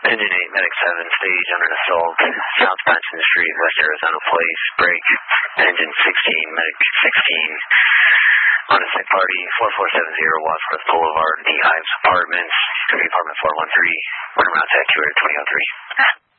Engine 8, Medic 7, stage under an assault, South Patchen Street, West Arizona Place, break, Engine 16, Medic 16, on a sick party, 4470 Wadsworth Boulevard, the Ives Apartments, Apartment 413, running around to accurate 2003.